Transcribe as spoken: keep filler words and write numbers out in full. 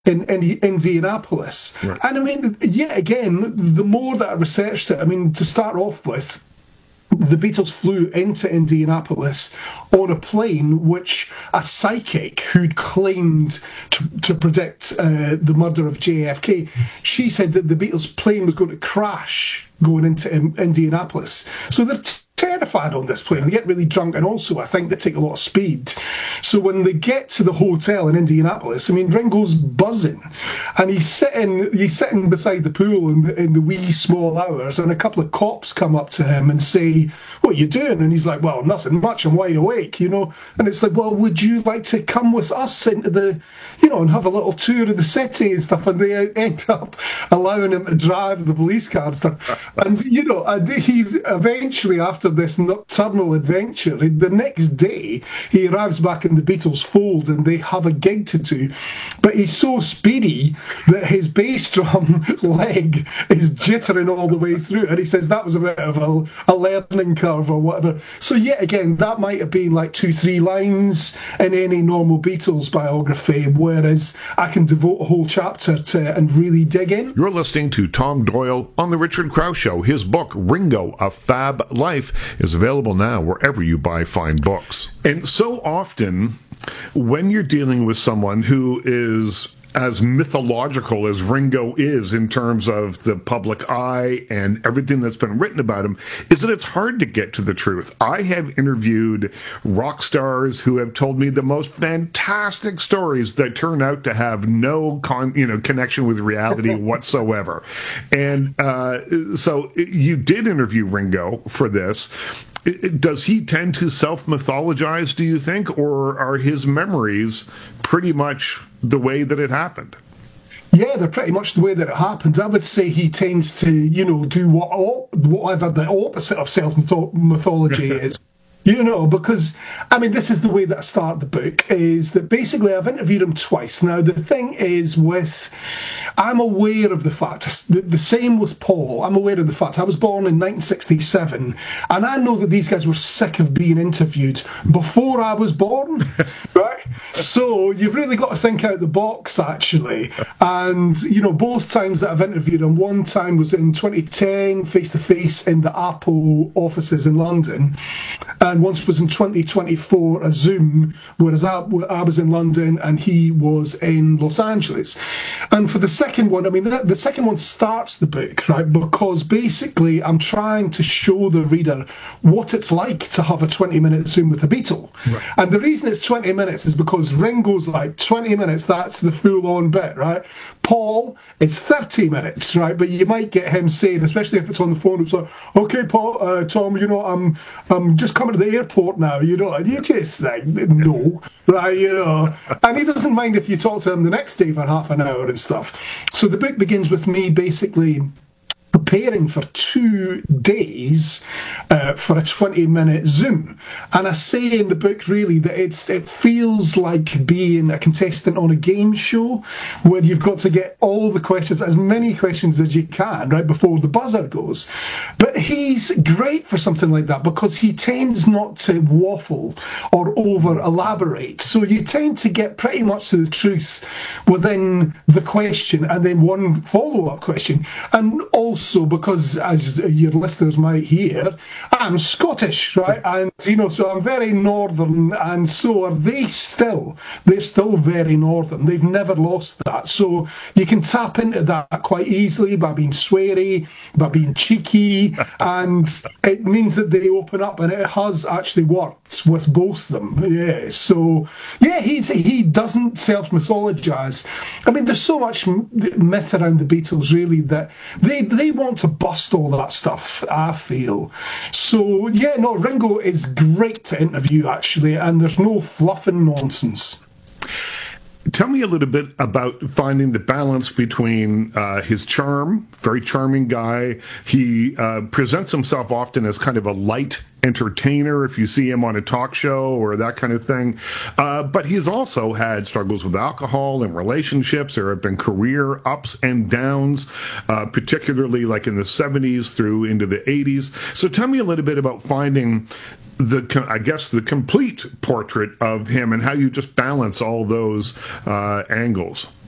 in, in Indianapolis. Right. And I mean, yet again, the more that I researched it, I mean, to start off with, the Beatles flew into Indianapolis on a plane which a psychic who'd claimed to, to predict uh, the murder of J F K, she said that the Beatles plane was going to crash going into um, Indianapolis. So they're t- terrified on this plane. They get really drunk, and also I think they take a lot of speed. So when they get to the hotel in Indianapolis, I mean, Ringo's buzzing, and he's sitting he's sitting beside the pool in the, in the wee small hours, and a couple of cops come up to him and say, "What are you doing?" And he's like, "Well, nothing much. I'm wide awake, you know." And it's like, "Well, would you like to come with us into the, you know, and have a little tour of the city and stuff?" And they end up allowing him to drive the police car and stuff. And, you know, and he eventually, after this nocturnal adventure, the next day, he arrives back in the Beatles' fold and they have a gig to do. But he's so speedy that his bass drum leg is jittering all the way through. And he says that was a bit of a, a learning curve or whatever. So, yet again, that might have been like two, three lines in any normal Beatles biography, whereas I can devote a whole chapter to it and really dig in. You're listening to Tom Doyle on The Richard Krause Show. His book, Ringo, A Fab Life, is available now wherever you buy fine books. And so often, when you're dealing with someone who is as mythological as Ringo is in terms of the public eye and everything that's been written about him, is that it's hard to get to the truth. I have interviewed rock stars who have told me the most fantastic stories that turn out to have no con, you know, connection with reality whatsoever. And uh, so you did interview Ringo for this. Does he tend to self-mythologize, do you think, or are his memories pretty much the way that it happened? Yeah, they're pretty much the way that it happened. I would say he tends to, you know, do what whatever the opposite of self-mythology is. You know, because, I mean, this is the way that I start the book, is that basically I've interviewed him twice. Now, the thing is with, I'm aware of the fact, the, the same with Paul, I'm aware of the fact I was born in nineteen sixty-seven, and I know that these guys were sick of being interviewed before I was born, right? So you've really got to think out the box, actually. And, you know, both times that I've interviewed him, one time was in twenty ten, face-to-face in the Apple offices in London, and once was in twenty twenty-four, a Zoom, whereas I, I was in London and he was in Los Angeles. And for the second one, I mean, the, the second one starts the book, right, because basically I'm trying to show the reader what it's like to have a twenty-minute Zoom with a Beatle. Right. And the reason it's twenty minutes is because Ringo's like, twenty minutes, that's the full-on bit, right? Paul, it's thirty minutes, right? But you might get him saying, especially if it's on the phone, it's like, "Okay, Paul, uh, Tom, you know, I'm I'm just coming to the airport now, you know," and you just like, no, right, you know. And he doesn't mind if you talk to him the next day for half an hour and stuff. So the book begins with me basically preparing for two days uh, for a twenty-minute Zoom. And I say in the book, really, that it's it feels like being a contestant on a game show where you've got to get all the questions, as many questions as you can, right, before the buzzer goes. But he's great for something like that because he tends not to waffle or over-elaborate. So you tend to get pretty much to the truth within the question and then one follow-up question. And also, Also, because as your listeners might hear, I'm Scottish, right? And, you know, so I'm very northern, and so are they still. They're still very northern. They've never lost that. So you can tap into that quite easily by being sweary, by being cheeky, and it means that they open up, and it has actually worked with both of them. Yeah. So, yeah, he's, he doesn't self-mythologize. I mean, there's so much myth around the Beatles, really, that they, they want to bust all that stuff, I feel. So, yeah, no, Ringo is great to interview, actually, and there's no fluffing nonsense. Tell me a little bit about finding the balance between uh, his charm, very charming guy. He uh, presents himself often as kind of a light entertainer if you see him on a talk show or that kind of thing. Uh, but he's also had struggles with alcohol and relationships. There have been career ups and downs, uh, particularly like in the seventies through into the eighties. So tell me a little bit about finding the, I guess, the complete portrait of him and how you just balance all those uh, angles.